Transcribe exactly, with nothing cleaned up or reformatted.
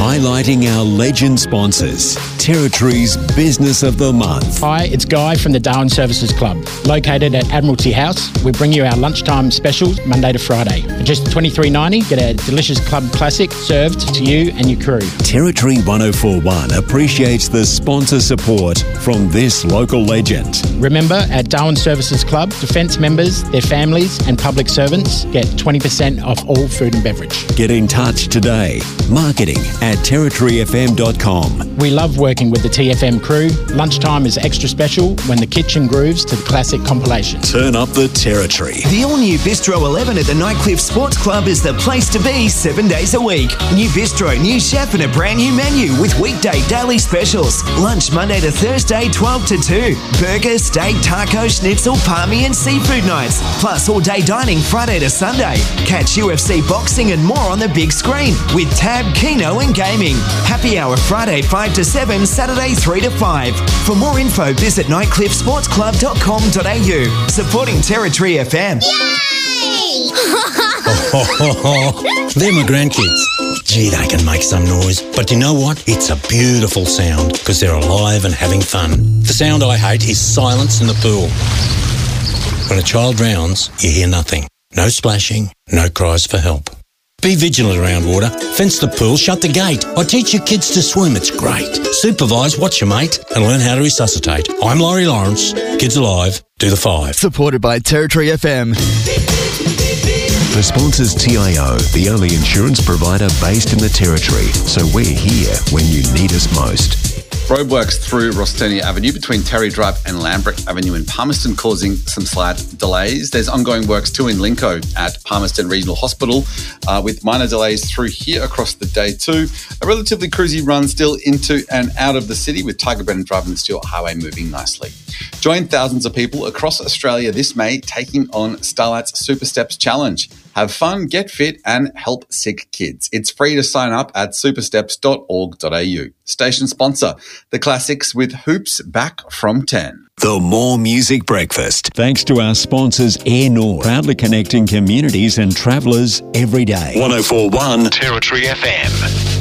highlighting our legend sponsors. Territory's Business of the Month. Hi, it's Guy from the Darwin Services Club. Located at Admiralty House, we bring you our lunchtime specials Monday to Friday. For just twenty-three ninety, get a delicious club classic served to you and your crew. Territory one oh four one appreciates the sponsor support from this local legend. Remember, at Darwin Services Club, Defence members, their families and public servants get twenty percent off all food and beverage. Get in touch today. Marketing at territory f m dot com. We love working with the T F M crew. Lunchtime is extra special when the kitchen grooves to the classic compilation. Turn up the Territory. The all-new Bistro eleven at the Nightcliff Sports Club is the place to be seven days a week. New bistro, new chef and a brand new menu with weekday daily specials. Lunch Monday to Thursday, twelve to two. Burger, steak, taco, schnitzel, palmy and seafood nights. Plus all-day dining Friday to Sunday. Catch U F C boxing and more on the big screen with Tab, Keno and gaming. Happy hour Friday five to seven, Saturday three to five. For more info, visit nightcliff sports club dot com dot a u. Supporting Territory F M. Yay! They're my grandkids. Gee, they can make some noise. But you know what? It's a beautiful sound because they're alive and having fun. The sound I hate is silence in the pool. When a child drowns, you hear nothing. No splashing, no cries for help. Be vigilant around water. Fence the pool, shut the gate. I teach your kids to swim, it's great. Supervise, watch your mate, and learn how to resuscitate. I'm Laurie Lawrence. Kids Alive, do the five. Supported by Territory F M. The sponsors T I O, the only insurance provider based in the Territory. So we're here when you need us most. Roadworks through Rostonia Avenue between Terry Drive and Lambert Avenue in Palmerston causing some slight delays. There's ongoing works too in Linco at Palmerston Regional Hospital uh, with minor delays through here across the day too. A relatively cruisy run still into and out of the city with Tiger Brennan Drive and the Stewart Highway moving nicely. Join thousands of people across Australia this May taking on Starlight's Super Steps Challenge. Have fun, get fit and help sick kids. It's free to sign up at supersteps dot org dot a u. Station sponsor, The Classics with Hoops back from ten. The More Music Breakfast. Thanks to our sponsors Air North, proudly connecting communities and travellers every day. one oh four one Territory F M.